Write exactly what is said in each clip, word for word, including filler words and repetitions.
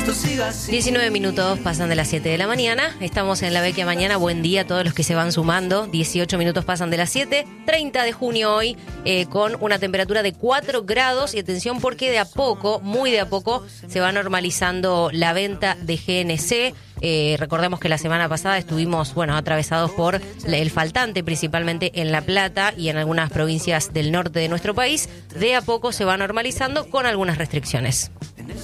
esto siga así. diecinueve minutos pasan de las siete de la mañana. Estamos en La Vecchia Mañana. Buen día a todos los que se van sumando. dieciocho minutos pasan de las siete. treinta de junio hoy, eh, con una temperatura de cuatro grados. Y atención porque de a poco, muy de a poco, se va normalizando la venta de G N C. Eh, recordemos que la semana pasada estuvimos, bueno, atravesados por el faltante, principalmente en La Plata y en algunas provincias del norte de nuestro país. De a poco se va normalizando con algunas restricciones.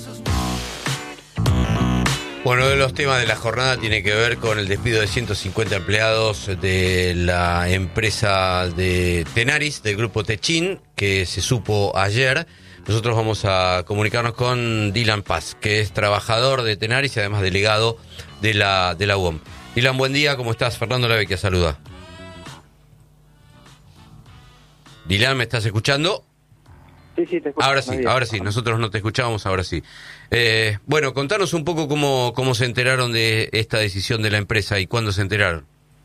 Bueno, uno de los temas de la jornada tiene que ver con el despido de ciento cincuenta empleados de la empresa de Tenaris, del grupo Techin, que se supo ayer. Nosotros vamos a comunicarnos con Dylan Paz, que es trabajador de Tenaris y además delegado de la, de la U O M. Dylan, buen día, ¿cómo estás? Fernando La Vecchia saluda. Dylan, ¿me estás escuchando? Sí, sí, te escucho. Ahora sí, ahora sí, nosotros no te escuchábamos, ahora sí. Eh, bueno, contanos un poco cómo, cómo se enteraron de esta decisión de la empresa y cuándo se enteraron.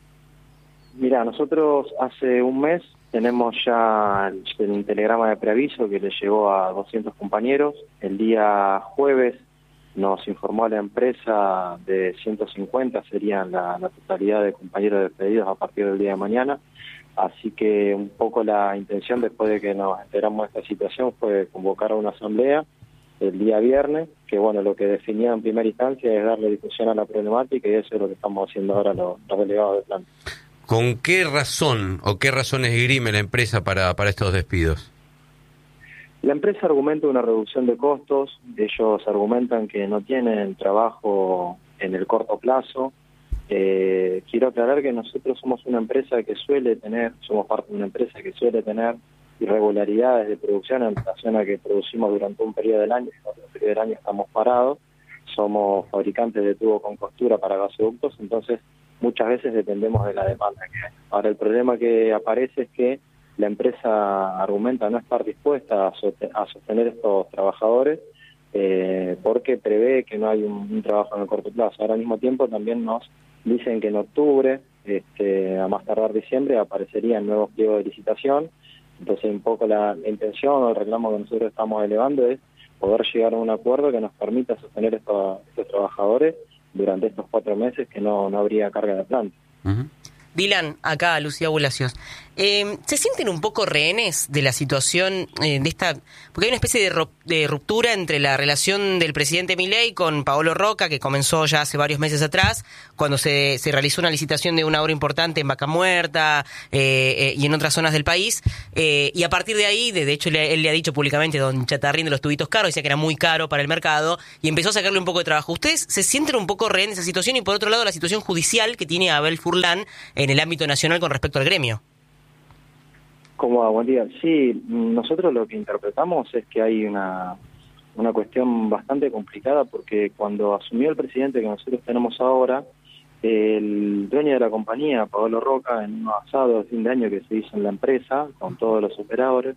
Mira, nosotros hace un mes tenemos ya el, el telegrama de preaviso que le llegó a doscientos compañeros. El día jueves nos informó a la empresa de ciento cincuenta, serían la, la totalidad de compañeros despedidos a partir del día de mañana. Así que un poco la intención, después de que nos enteramos de esta situación, fue convocar a una asamblea el día viernes, que bueno, lo que definía en primera instancia es darle difusión a la problemática, y eso es lo que estamos haciendo ahora los, los delegados del plan. ¿Con qué razón o qué razones esgrime la empresa para, para estos despidos? La empresa argumenta una reducción de costos. Ellos argumentan que no tienen trabajo en el corto plazo. Eh, quiero aclarar que nosotros somos una empresa que suele tener, somos parte de una empresa que suele tener irregularidades de producción en relación a que producimos durante un periodo del año, y en otro periodo del año estamos parados. Somos fabricantes de tubo con costura para gasoductos, entonces muchas veces dependemos de la demanda que hay. Ahora, el problema que aparece es que la empresa argumenta no estar dispuesta a, soste- a sostener estos trabajadores eh, porque prevé que no hay un, un trabajo en el corto plazo. Ahora, al mismo tiempo, también nos dicen que en octubre, este, a más tardar diciembre, aparecerían nuevos pliegos de licitación. Entonces, un poco la, la intención o el reclamo que nosotros estamos elevando es poder llegar a un acuerdo que nos permita sostener estos, estos trabajadores durante estos cuatro meses que no, no habría carga de planta. Uh-huh. Dylan, acá Lucía Bulacios. Eh, ¿Se sienten un poco rehenes de la situación eh, de esta? Porque hay una especie de, ro- de ruptura entre la relación del presidente Milei con Paolo Roca, que comenzó ya hace varios meses atrás, cuando se, se realizó una licitación de una obra importante en Vaca Muerta eh, eh, y en otras zonas del país. Eh, y a partir de ahí, de, de hecho, le, él le ha dicho públicamente, don Chatarrín, de los tubitos caros, decía que era muy caro para el mercado, y empezó a sacarle un poco de trabajo. ¿Ustedes se sienten un poco rehenes de esa situación? Y por otro lado, la situación judicial que tiene Abel Furlan en el ámbito nacional con respecto al gremio. ¿Cómo va? Buen día. Sí, nosotros lo que interpretamos es que hay una, una cuestión bastante complicada, porque cuando asumió el presidente que nosotros tenemos ahora, el dueño de la compañía, Paolo Roca, en un asado de fin de año que se hizo en la empresa, con todos los operadores,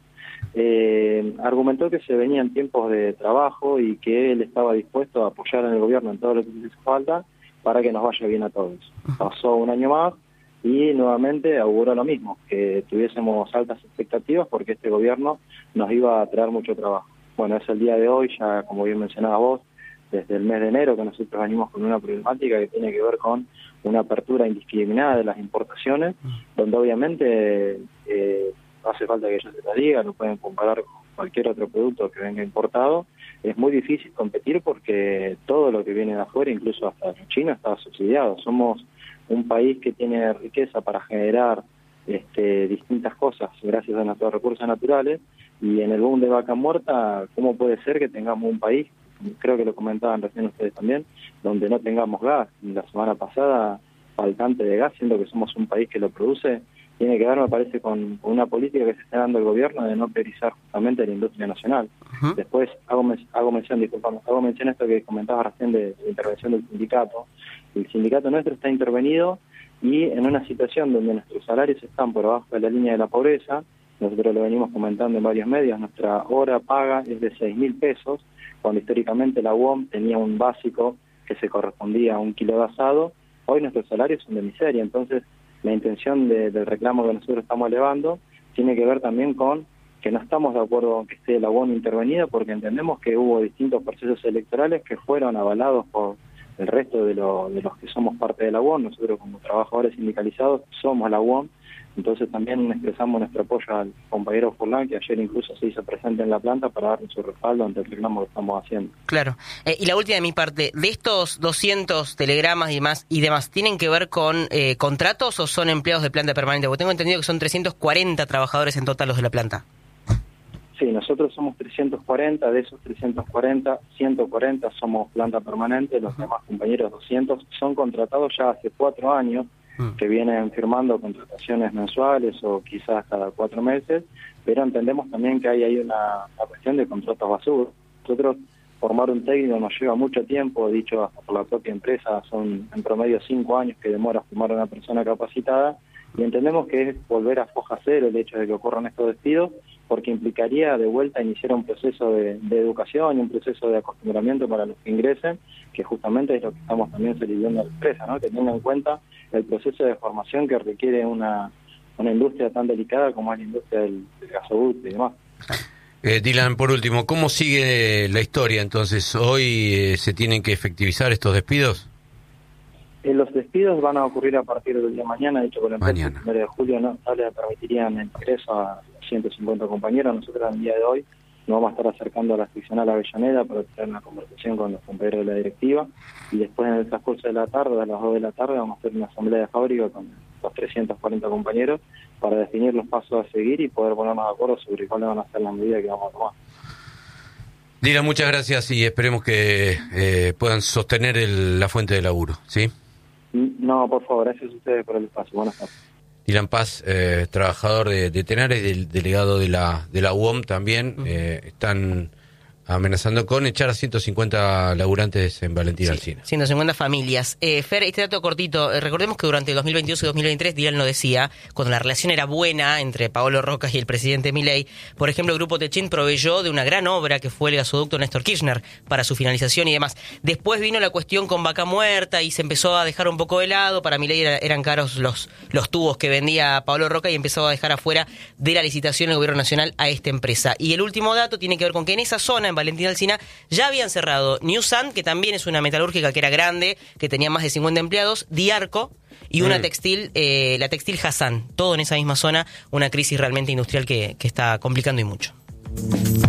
eh, argumentó que se venían tiempos de trabajo y que él estaba dispuesto a apoyar en el gobierno en todo lo que hizo falta para que nos vaya bien a todos. Pasó un año más y nuevamente auguró lo mismo, que tuviésemos altas expectativas porque este gobierno nos iba a traer mucho trabajo. Bueno, es el día de hoy, ya como bien mencionabas vos, desde el mes de enero que nosotros venimos con una problemática que tiene que ver con una apertura indiscriminada de las importaciones, donde obviamente eh, no hace falta que yo se lo diga, lo pueden comparar con cualquier otro producto que venga importado. Es muy difícil competir porque todo lo que viene de afuera, incluso hasta China, está subsidiado. Somos un país que tiene riqueza para generar este, distintas cosas gracias a nuestros recursos naturales, y en el boom de Vaca Muerta, ¿cómo puede ser que tengamos un país, creo que lo comentaban recién ustedes también, donde no tengamos gas? La semana pasada, faltante de gas, siendo que somos un país que lo produce, tiene que ver, me parece, con, con una política que se está dando el gobierno de no priorizar justamente la industria nacional. Uh-huh. Después hago, hago mención, disculpame, hago mención a esto que comentabas recién de, de la intervención del sindicato. El sindicato nuestro está intervenido y en una situación donde nuestros salarios están por abajo de la línea de la pobreza. Nosotros lo venimos comentando en varios medios, nuestra hora paga es de seis mil pesos, cuando históricamente la U O M tenía un básico que se correspondía a un kilo de asado. Hoy nuestros salarios son de miseria, entonces la intención de, del reclamo que nosotros estamos elevando tiene que ver también con que no estamos de acuerdo con que esté la U O M intervenida porque entendemos que hubo distintos procesos electorales que fueron avalados por el resto de, lo, de los que somos parte de la U O M. Nosotros como trabajadores sindicalizados somos la U O M, entonces también expresamos nuestro apoyo al compañero Furlan, que ayer incluso se hizo presente en la planta para darle su respaldo ante el reclamo que estamos haciendo. Claro. Eh, y la última de mi parte, de estos doscientos telegramas y demás, y demás ¿tienen que ver con eh, contratos o son empleados de planta permanente? Porque tengo entendido que son trescientos cuarenta trabajadores en total los de la planta. Sí, nosotros somos trescientos cuarenta, de esos trescientos cuarenta, ciento cuarenta somos planta permanente, los demás compañeros doscientos son contratados ya hace cuatro años, que vienen firmando contrataciones mensuales o quizás cada cuatro meses, pero entendemos también que hay, hay una, una cuestión de contratos basura. Nosotros formar un técnico nos lleva mucho tiempo, dicho hasta por la propia empresa, son en promedio cinco años que demora formar a una persona capacitada, y entendemos que es volver a foja cero el hecho de que ocurran estos despidos, porque implicaría de vuelta iniciar un proceso de, de educación y un proceso de acostumbramiento para los que ingresen, que justamente es lo que estamos también solicitando a la empresa, ¿no? Que tenga en cuenta el proceso de formación que requiere una, una industria tan delicada como es la industria del, del gasoducto y demás. Eh, Dylan, por último, ¿cómo sigue la historia entonces? ¿Hoy eh, se tienen que efectivizar estos despidos? Eh, los despidos van a ocurrir a partir del día de mañana, de hecho con la empresa el primero de julio no, no le permitirían el ingreso a ciento cincuenta compañeros. Nosotros en el día de hoy nos vamos a estar acercando a la seccional Avellaneda para tener una conversación con los compañeros de la directiva, y después en el transcurso de la tarde, a las dos de la tarde, vamos a hacer una asamblea de fábrica con los trescientos cuarenta compañeros para definir los pasos a seguir y poder ponernos de acuerdo sobre cuáles van a ser las medidas que vamos a tomar. Dylan, muchas gracias y esperemos que eh, puedan sostener el, la fuente de laburo, ¿sí? No, por favor, gracias a ustedes por el espacio. Buenas tardes. Dylan Paz, eh, trabajador de, de Tenares, del delegado de la de la U O M también, eh, están amenazando con echar a ciento cincuenta laburantes en Valentín Sí, Alsina. ciento cincuenta familias. Eh, Fer, este dato cortito, eh, recordemos que durante dos mil veintidós y dos mil veintitrés, Dylan lo decía, cuando la relación era buena entre Paolo Roca y el presidente Milei, por ejemplo, el Grupo Techint proveyó de una gran obra que fue el gasoducto Néstor Kirchner para su finalización y demás. Después vino la cuestión con Vaca Muerta y se empezó a dejar un poco de lado. Para Milei era, eran caros los, los tubos que vendía Paolo Roca y empezó a dejar afuera de la licitación el gobierno nacional a esta empresa. Y el último dato tiene que ver con que en esa zona, en Valentín Alsina, ya habían cerrado New Sand, que también es una metalúrgica que era grande, que tenía más de cincuenta empleados, Diarco y una mm. textil, eh, la textil Hassan, todo en esa misma zona, una crisis realmente industrial que, que está complicando y mucho.